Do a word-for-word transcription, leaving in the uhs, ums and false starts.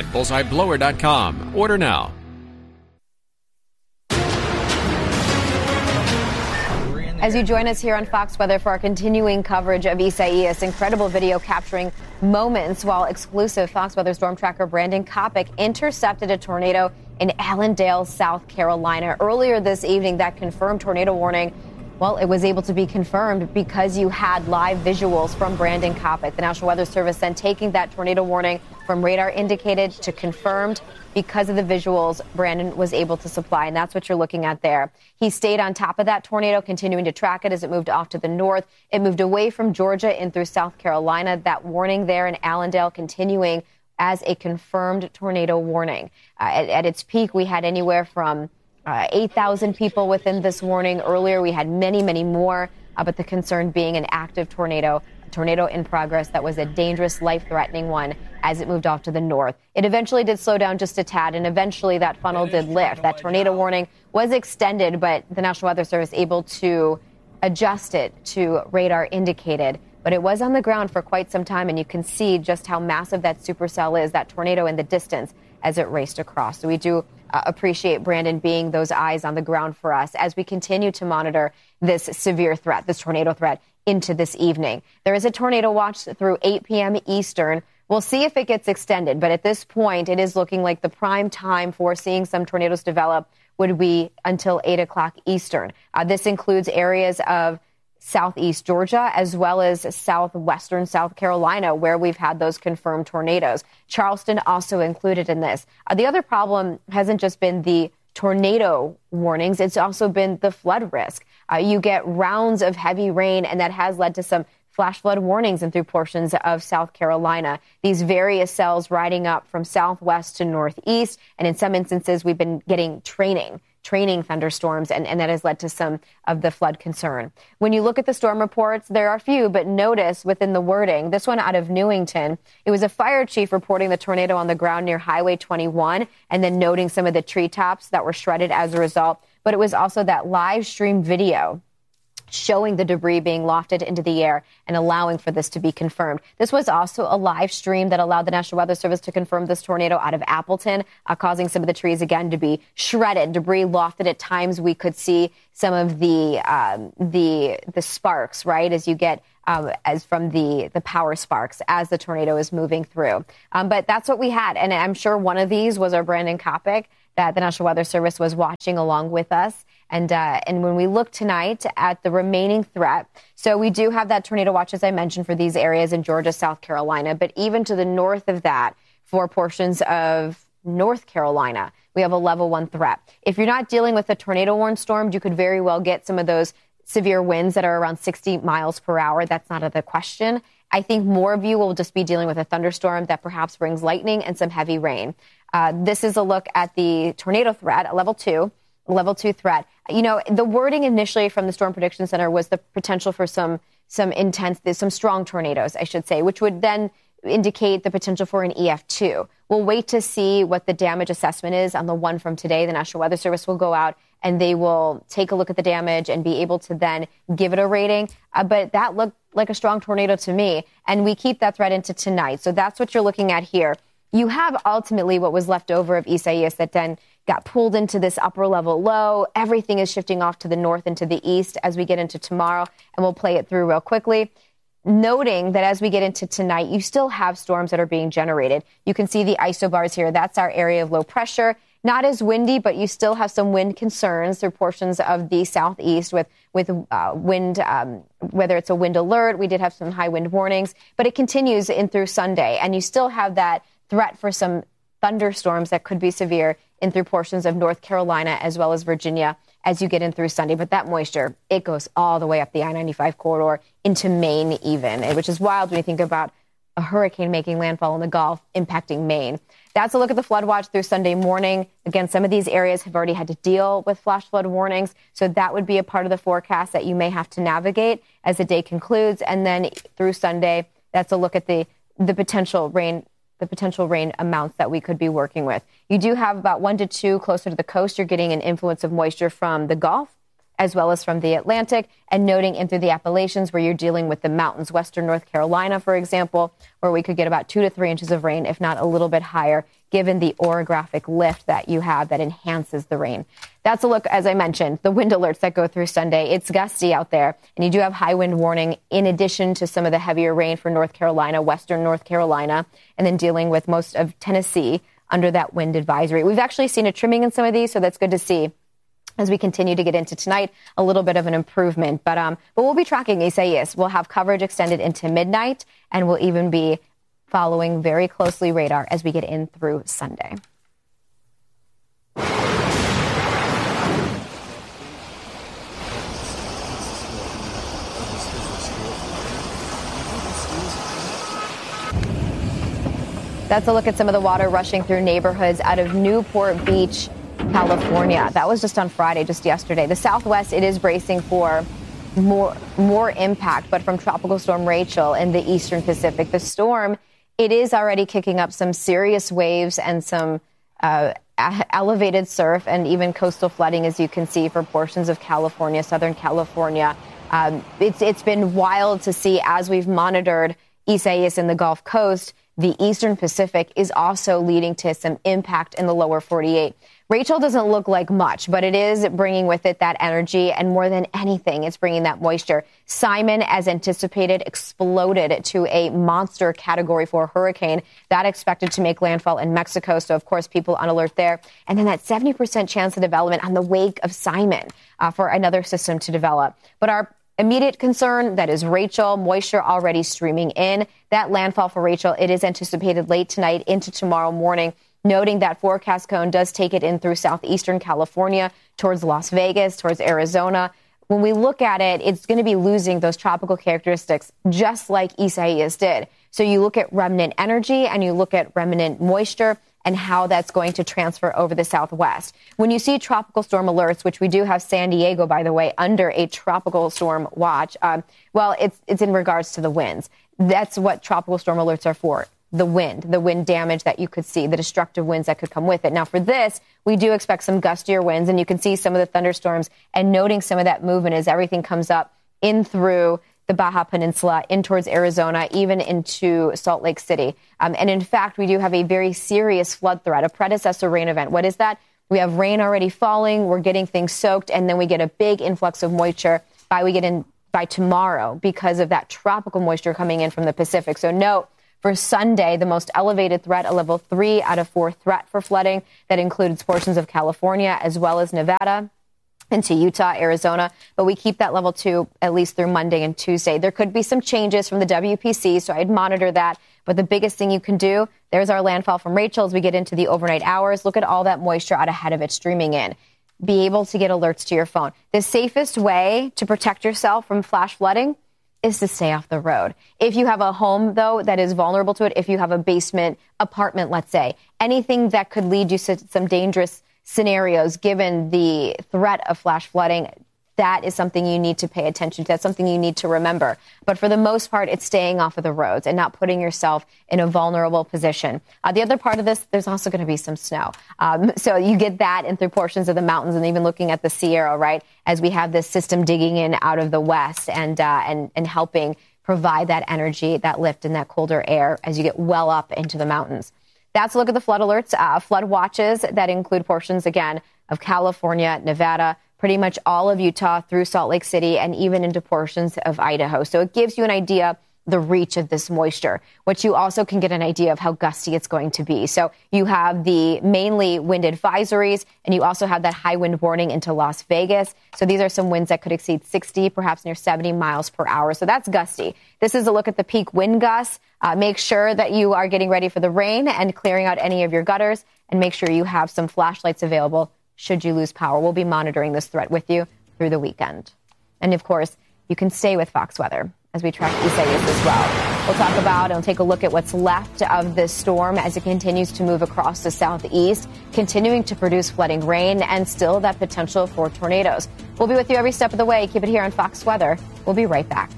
bullseye blower dot com. Order now. As you join us here on Fox Weather for our continuing coverage of Isaias, incredible video capturing moments while exclusive Fox Weather storm tracker Brandon Kopic intercepted a tornado in Allendale, South Carolina. Earlier this evening, that confirmed tornado warning, well, it was able to be confirmed because you had live visuals from Brandon Kopic. The National Weather Service then taking that tornado warning from radar indicated to confirmed because of the visuals Brandon was able to supply. And that's what you're looking at there. He stayed on top of that tornado, continuing to track it as it moved off to the north. It moved away from Georgia in through South Carolina. That warning there in Allendale continuing as a confirmed tornado warning. Uh, at, at its peak, we had anywhere from Uh, eight thousand people within this warning. Earlier, we had many, many more, uh, but the concern being an active tornado, a tornado in progress that was a dangerous, life-threatening one as it moved off to the north. It eventually did slow down just a tad, and eventually that funnel did lift. That tornado warning was extended, but the National Weather Service able to adjust it to radar indicated. But it was on the ground for quite some time, and you can see just how massive that supercell is, that tornado in the distance as it raced across. So we do Uh, appreciate Brandon being those eyes on the ground for us as we continue to monitor this severe threat, this tornado threat, into this evening. There is a tornado watch through eight p.m. Eastern. We'll see if it gets extended, but at this point, it is looking like the prime time for seeing some tornadoes develop would be until eight o'clock Eastern. Uh, this includes areas of southeast Georgia, as well as southwestern South Carolina, where we've had those confirmed tornadoes. Charleston also included in this. Uh, the other problem hasn't just been the tornado warnings, it's also been the flood risk. Uh, you get rounds of heavy rain, and that has led to some flash flood warnings in through portions of South Carolina. These various cells riding up from southwest to northeast, and in some instances, we've been getting training. training thunderstorms, and, and that has led to some of the flood concern. When you look at the storm reports, there are few, but notice within the wording, this one out of Newington, it was a fire chief reporting the tornado on the ground near Highway twenty-one, and then noting some of the treetops that were shredded as a result. But it was also that live stream video showing the debris being lofted into the air and allowing for this to be confirmed. This was also a live stream that allowed the National Weather Service to confirm this tornado out of Appleton, uh, causing some of the trees again to be shredded, debris lofted. At times we could see some of the um, the the sparks, right, as you get um, as from the the power sparks as the tornado is moving through. Um, but that's what we had, and I'm sure one of these was our Brandon Kopic that the National Weather Service was watching along with us. And uh, and when we look tonight at the remaining threat, so we do have that tornado watch, as I mentioned, for these areas in Georgia, South Carolina. But even to the north of that, for portions of North Carolina, we have a level one threat. If you're not dealing with a tornado warned storm, you could very well get some of those severe winds that are around sixty miles per hour. That's not the question. I think more of you will just be dealing with a thunderstorm that perhaps brings lightning and some heavy rain. Uh, this is a look at the tornado threat, a level two. Level two threat. You know, the wording initially from the Storm Prediction Center was the potential for some some intense, some strong tornadoes, I should say, which would then indicate the potential for an E F two. We'll wait to see what the damage assessment is on the one from today. The National Weather Service will go out and they will take a look at the damage and be able to then give it a rating. Uh, but that looked like a strong tornado to me. And we keep that threat into tonight. So that's what you're looking at here. You have ultimately what was left over of Isaias that then got pulled into this upper level low. Everything is shifting off to the north and to the east as we get into tomorrow, and we'll play it through real quickly. Noting that as we get into tonight, you still have storms that are being generated. You can see the isobars here. That's our area of low pressure. Not as windy, but you still have some wind concerns through portions of the southeast with, with uh, wind, um, whether it's a wind alert. We did have some high wind warnings, but it continues in through Sunday, and you still have that threat for some thunderstorms that could be severe in through portions of North Carolina as well as Virginia as you get in through Sunday. But that moisture, it goes all the way up the I ninety-five corridor into Maine even, which is wild when you think about a hurricane making landfall in the Gulf impacting Maine. That's a look at the flood watch through Sunday morning. Again, some of these areas have already had to deal with flash flood warnings, so that would be a part of the forecast that you may have to navigate as the day concludes. And then through Sunday, that's a look at the, the potential rain the potential rain amounts that we could be working with. You do have about one to two closer to the coast. You're getting an influence of moisture from the Gulf as well as from the Atlantic, and noting in through the Appalachians where you're dealing with the mountains, western North Carolina, for example, where we could get about two to three inches of rain, if not a little bit higher, given the orographic lift that you have that enhances the rain. That's a look, as I mentioned, the wind alerts that go through Sunday. It's gusty out there, and you do have high wind warning in addition to some of the heavier rain for North Carolina, western North Carolina, and then dealing with most of Tennessee under that wind advisory. We've actually seen a trimming in some of these, so that's good to see. As we continue to get into tonight, a little bit of an improvement. But um, but we'll be tracking Isaias. We'll have coverage extended into midnight, and we'll even be following very closely radar as we get in through Sunday. That's a look at some of the water rushing through neighborhoods out of Newport Beach, California. That was just on Friday, just yesterday. The Southwest, it is bracing for more more impact, but from Tropical Storm Rachel in the Eastern Pacific. The storm, it is already kicking up some serious waves and some uh, elevated surf and even coastal flooding, as you can see, for portions of California, Southern California. Um, it's it's been wild to see as we've monitored Isaias in the Gulf Coast. The Eastern Pacific is also leading to some impact in the lower forty-eight. Rachel doesn't look like much, but it is bringing with it that energy, and more than anything, it's bringing that moisture. Simon, as anticipated, exploded to a monster Category four hurricane. That expected to make landfall in Mexico, so of course people on alert there. And then that seventy percent chance of development on the wake of Simon uh, for another system to develop. But our immediate concern, that is Rachel, moisture already streaming in. That landfall for Rachel, it is anticipated late tonight into tomorrow morning, noting that forecast cone does take it in through southeastern California, towards Las Vegas, towards Arizona. When we look at it, it's going to be losing those tropical characteristics just like Isaias did. So you look at remnant energy and you look at remnant moisture and how that's going to transfer over the Southwest. When you see tropical storm alerts, which we do have San Diego, by the way, under a tropical storm watch, um, well, it's it's in regards to the winds. That's what tropical storm alerts are for. The wind, the wind damage that you could see, the destructive winds that could come with it. Now, for this, we do expect some gustier winds, and you can see some of the thunderstorms and noting some of that movement as everything comes up in through the Baja Peninsula, in towards Arizona, even into Salt Lake City. Um, and in fact, we do have a very serious flood threat, a predecessor rain event. What is that? We have rain already falling, we're getting things soaked, and then we get a big influx of moisture by we get in by tomorrow because of that tropical moisture coming in from the Pacific. So note, for Sunday, the most elevated threat, a level three out of four threat for flooding. That includes portions of California as well as Nevada into Utah, Arizona. But we keep that level two at least through Monday and Tuesday. There could be some changes from the W P C, so I'd monitor that. But the biggest thing you can do, there's our landfall from Rachel as we get into the overnight hours. Look at all that moisture out ahead of it streaming in. Be able to get alerts to your phone. The safest way to protect yourself from flash flooding is to stay off the road. If you have a home, though, that is vulnerable to it, if you have a basement apartment, let's say, anything that could lead you to some dangerous scenarios, given the threat of flash flooding, that is something you need to pay attention to. That's something you need to remember. But for the most part, it's staying off of the roads and not putting yourself in a vulnerable position. Uh, the other part of this, there's also going to be some snow. Um, so you get that in through portions of the mountains and even looking at the Sierra, right, as we have this system digging in out of the west and uh, and, and helping provide that energy, that lift and that colder air as you get well up into the mountains. That's a look at the flood alerts, uh, flood watches that include portions, again, of California, Nevada, pretty much all of Utah through Salt Lake City and even into portions of Idaho. So it gives you an idea the reach of this moisture, which you also can get an idea of how gusty it's going to be. So you have the mainly wind advisories, and you also have that high wind warning into Las Vegas. So these are some winds that could exceed sixty, perhaps near seventy miles per hour. So that's gusty. This is a look at the peak wind gusts. Uh, make sure that you are getting ready for the rain and clearing out any of your gutters, and make sure you have some flashlights available should you lose power. We'll be monitoring this threat with you through the weekend. And of course, you can stay with Fox Weather as we track Isaias as well. We'll talk about and take a look at what's left of this storm as it continues to move across the southeast, continuing to produce flooding rain and still that potential for tornadoes. We'll be with you every step of the way. Keep it here on Fox Weather. We'll be right back.